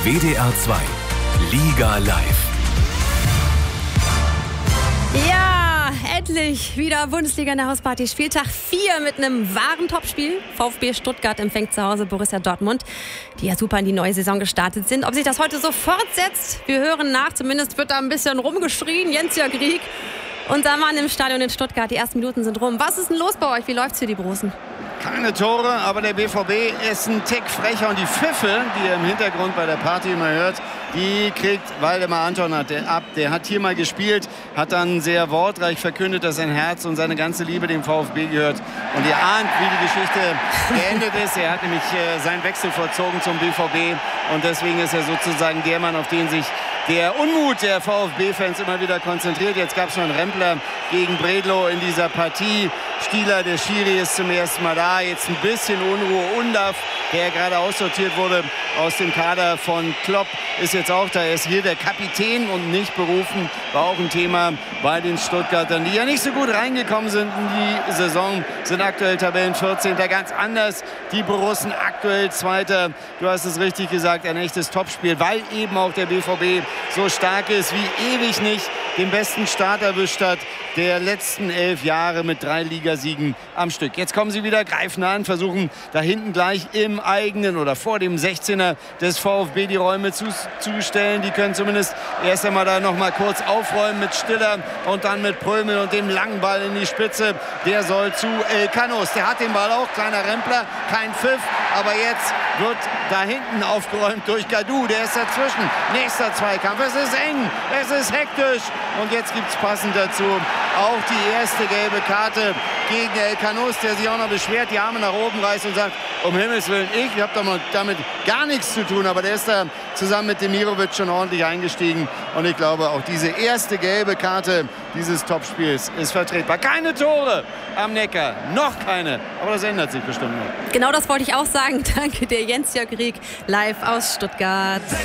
WDR 2 Liga live. Ja, endlich wieder Bundesliga in der Hausparty. Spieltag 4 mit einem wahren Topspiel. VfB Stuttgart empfängt zu Hause Borussia Dortmund, die ja super in die neue Saison gestartet sind. Ob sich das heute so fortsetzt, wir hören nach. Zumindest wird da ein bisschen rumgeschrien. Jens-Jörg Rieck, unser Mann im Stadion in Stuttgart. Die ersten Minuten sind rum. Was ist denn los bei euch? Wie läuft's für die Borussen? Keine Tore, aber der BVB ist ein Tick frecher. Und die Pfiffe, die ihr im Hintergrund bei der Party immer hört, die kriegt Waldemar Anton ab. Der hat hier mal gespielt, hat dann sehr wortreich verkündet, dass sein Herz und seine ganze Liebe dem VfB gehört. Und ihr ahnt, wie die Geschichte geendet ist. Er hat nämlich seinen Wechsel vollzogen zum BVB. Und deswegen ist er sozusagen der Mann, auf den sich der Unmut der VfB-Fans immer wieder konzentriert. Jetzt gab es noch einen Rempler gegen Bredlow in dieser Partie. Stieler, der Schiri, ist zum ersten Mal da. Jetzt ein bisschen Unruhe. Undav, der gerade aussortiert wurde aus dem Kader von Klopp, ist jetzt auch da. Er ist hier der Kapitän und nicht berufen. War auch ein Thema bei den Stuttgartern, die ja nicht so gut reingekommen sind in die Saison. Sind aktuell Tabellen 14. Ganz anders. Die Borussen aktuell Zweiter. Du hast es richtig gesagt, ein echtes Topspiel, weil eben auch der BVB so stark ist wie ewig nicht, den besten Start erwischt hat der letzten 11 Jahre mit 3 Ligasiegen am Stück. Jetzt kommen sie wieder, greifen an, versuchen da hinten gleich im eigenen oder vor dem 16er des VfB die Räume zustellen. Die können zumindest erst einmal da noch mal kurz aufräumen mit Stiller und dann mit Prömel und dem langen Ball in die Spitze. Der soll zu Elkanus. Der hat den Ball auch, kleiner Rempler, kein Pfiff, aber jetzt wird da hinten aufgeräumt durch Gadou. Der ist dazwischen. Nächster Zweikampf. Es ist eng, es ist hektisch und jetzt gibt es passend dazu auch die erste gelbe Karte gegen Elkanus, der sich auch noch beschwert, die Arme nach oben reißt und sagt, um Himmels Willen, ich habe damit gar nichts zu tun. Aber der ist da zusammen mit Demirovic schon ordentlich eingestiegen. Und ich glaube, auch diese erste gelbe Karte dieses Topspiels ist vertretbar. Keine Tore am Neckar, noch keine. Aber das ändert sich bestimmt noch. Genau das wollte ich auch sagen. Danke dir, Jens-Jörg Rieck, live aus Stuttgart.